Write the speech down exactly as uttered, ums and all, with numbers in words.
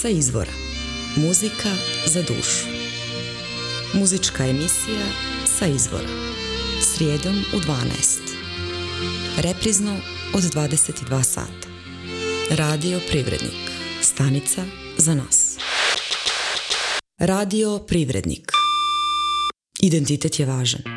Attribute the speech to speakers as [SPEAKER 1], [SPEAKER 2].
[SPEAKER 1] Sa izvora. Muzika za dušu. Muzička emisija Sa izvora. Srijedom u dvanaest. Reprizno od dvadeset dva sata. Radio Privrednik. Stanica za nas. Radio Privrednik. Identitet je važan.